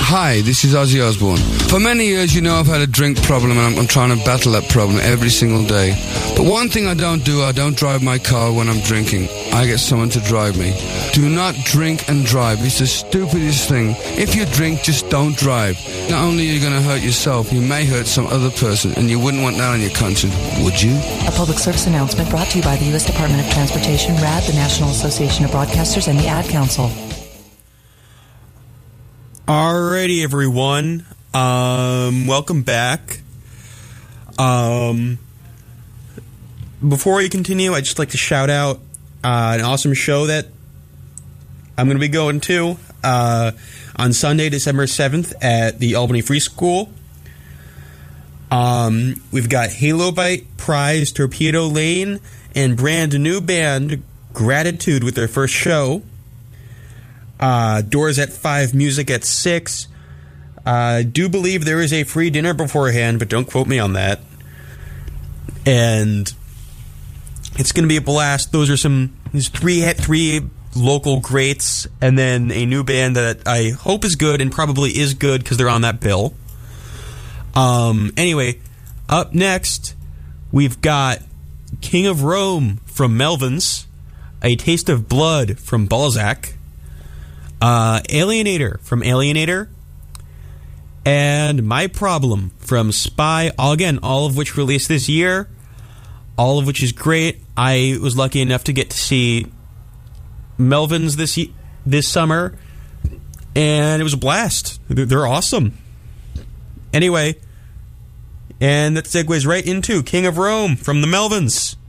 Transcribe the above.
Hi, this is Ozzy Osbourne. For many years, you know I've had a drink problem, and I'm trying to battle that problem every single day. But one thing I don't drive my car when I'm drinking. I get someone to drive me. Do not drink and drive. It's the stupidest thing. If you drink, just don't drive. Not only are you going to hurt yourself, you may hurt some other person, and you wouldn't want that on your conscience, would you? A public service announcement brought to you by the U.S. Department of Transportation, RAD, the National Association of Broadcasters, and the Ad Council. Alrighty, everyone. Welcome back. Before we continue, I'd just like to shout out an awesome show that I'm going to be going to on Sunday, December 7th at the Albany Free School. We've got Halo Bite, Prize, Torpedo Lane, and brand new band Gratitude with their first show. Doors at 5, music at 6. Do believe there is a free dinner beforehand, but don't quote me on that. And it's going to be a blast. There's three local greats, and then a new band that I hope is good and probably is good because they're on that bill. Anyway, up next, we've got King of Rome from Melvins, A Taste of Blood from Balzac, Alienator from Alienator, and My Problem from Spy, all of which released this year, all of which is great. I was lucky enough to get to see Melvins this summer, and it was a blast. They're awesome. Anyway, and that segues right into King of Rome from the Melvins.